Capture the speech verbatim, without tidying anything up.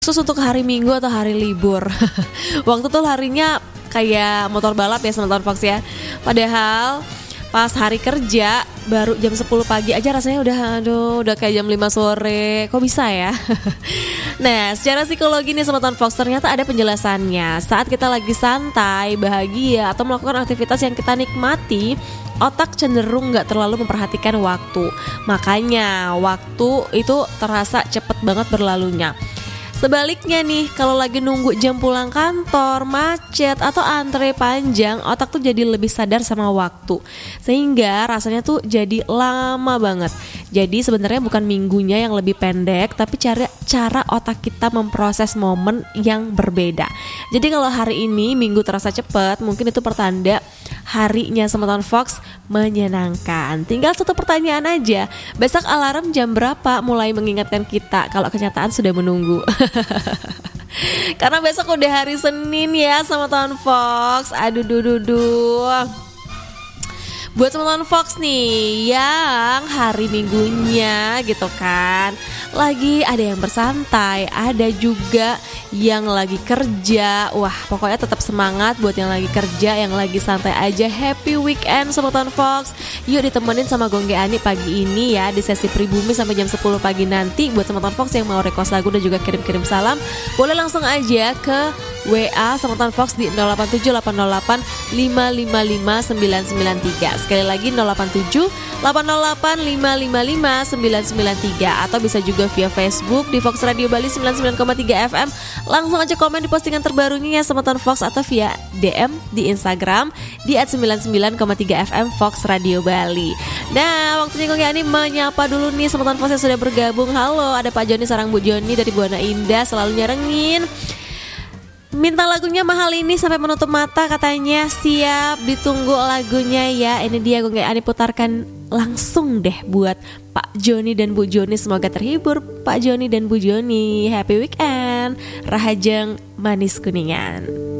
Khusus untuk hari Minggu atau hari libur. Waktu tuh larinya kayak motor balap ya sama Town Fox ya. Padahal pas hari kerja baru jam sepuluh pagi aja rasanya udah aduh udah kayak jam lima sore. Kok bisa ya? Nah, secara psikologi nih sama Town Fox ternyata ada penjelasannya. Saat kita lagi santai, bahagia atau melakukan aktivitas yang kita nikmati, otak cenderung gak terlalu memperhatikan waktu. Makanya waktu itu terasa cepet banget berlalunya. Sebaliknya nih, kalau lagi nunggu jam pulang kantor, macet, atau antre panjang, otak tuh jadi lebih sadar sama waktu. Sehingga rasanya tuh jadi lama banget. Jadi sebenarnya bukan minggunya yang lebih pendek, tapi cara, cara otak kita memproses momen yang berbeda. Jadi kalau hari ini minggu terasa cepat, mungkin itu pertanda harinya sama Town Fox menyenangkan. Tinggal satu pertanyaan aja, besok alarm jam berapa mulai mengingatkan kita kalau kenyataan sudah menunggu. Karena besok udah hari Senin ya sama Town Fox. Aduh duh duh duh. Buat teman-teman Fox nih yang hari minggunya gitu kan lagi ada yang bersantai, ada juga yang lagi kerja. Wah pokoknya tetap semangat buat yang lagi kerja, yang lagi santai aja. Happy weekend sama teman Fox. Yuk ditemenin sama Gongge Ani pagi ini ya di sesi Pribumi sampai jam sepuluh pagi nanti. Buat teman Fox yang mau request lagu dan juga kirim-kirim salam, boleh langsung aja ke W A sama Town Fox di nol delapan tujuh delapan nol delapan lima lima lima sembilan sembilan tiga. Sekali lagi nol delapan tujuh delapan nol delapan lima lima lima sembilan sembilan tiga. Atau bisa juga via Facebook di Fox Radio Bali sembilan puluh sembilan koma tiga F M. Langsung aja komen di postingan terbarunya ya sama Town Fox, atau via D M di Instagram di at sembilan puluh sembilan koma tiga F M Fox Radio Bali. Nah waktunya Gongge Ani menyapa dulu nih sama Town Fox yang sudah bergabung. Halo, ada Pak Joni sarang Bu Joni dari Buana Indah, selalu nyarengin. Minta lagunya mahal ini sampai menutup mata katanya. Siap, ditunggu lagunya ya. Ini dia Gongge Ani putarkan langsung deh buat Pak Joni dan Bu Joni. Semoga terhibur Pak Joni dan Bu Joni. Happy weekend. Rahajeng Manis Kuningan.